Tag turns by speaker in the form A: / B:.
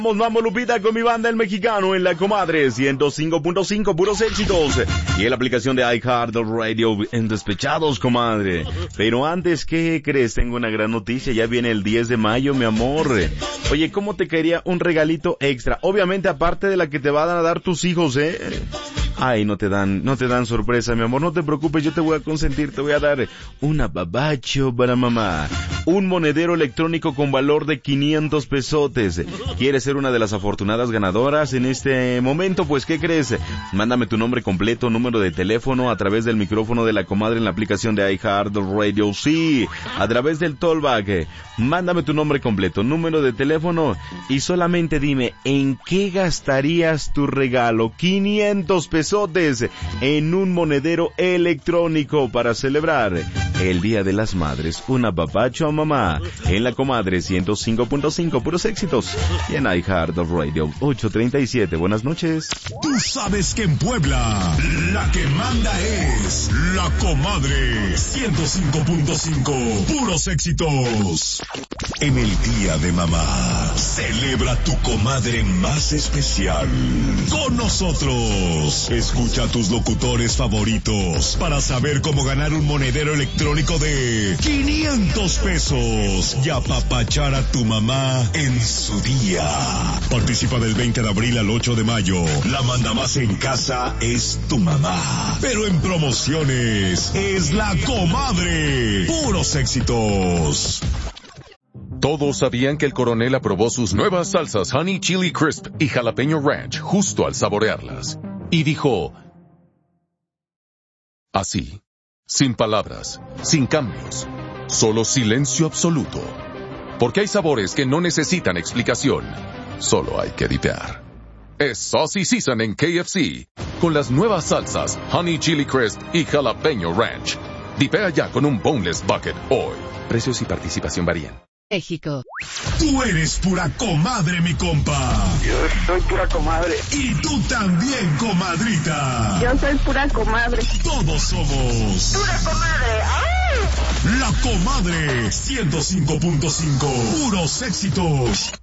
A: Vamos Lupita con mi banda El Mexicano en La Comadre 105.5 puros éxitos y en la aplicación de iHeartRadio en Despechados, comadre. Pero antes, ¿qué crees? Tengo una gran noticia, ya viene el 10 de mayo, mi amor. Oye, ¿cómo te caería un regalito extra? Obviamente aparte de la que te van a dar tus hijos, Ay, no te dan sorpresa, mi amor, no te preocupes, yo te voy a consentir, te voy a dar un ababacho para mamá, un monedero electrónico con valor de 500 pesotes. ¿Quieres ser una de las afortunadas ganadoras en este momento? Pues, ¿qué crees? Mándame tu nombre completo, número de teléfono a través del micrófono de La Comadre en la aplicación de iHeartRadio. Sí, a través del Tollback. Mándame tu nombre completo, número de teléfono y solamente dime en qué gastarías tu regalo. 500 pesotes en un monedero electrónico para celebrar el Día de las Madres. Un apapacho a mamá en La Comadre 105.5 puros éxitos y en iHeartRadio 837. Buenas noches.
B: Tú sabes que en Puebla la que manda es La Comadre 105.5 puros éxitos. En el Día de Mamá, celebra tu comadre más especial con nosotros. Escucha a tus locutores favoritos para saber cómo ganar un monedero electrónico de 500 pesos y apapachar a tu mamá en su día. Participa del 20 de abril al 8 de mayo. La manda más en casa es tu mamá. Pero en promociones es La Comadre. Puros éxitos.
C: Todos sabían que el coronel aprobó sus nuevas salsas Honey Chili Crisp y Jalapeño Ranch justo al saborearlas. Y dijo, así, sin palabras, sin cambios, solo silencio absoluto. Porque hay sabores que no necesitan explicación, solo hay que dipear. Es Saucy Season en KFC, con las nuevas salsas Honey Chili Crisp y Jalapeño Ranch. Dipea ya con un Boneless Bucket hoy. Precios y participación varían.
D: México.
B: Tú eres pura comadre, mi compa.
E: Yo soy pura comadre.
B: Y tú también, comadrita.
E: Yo soy pura comadre.
B: Todos somos
E: ¡Pura comadre! ¡Ay!
B: La Comadre 105.5 puros éxitos.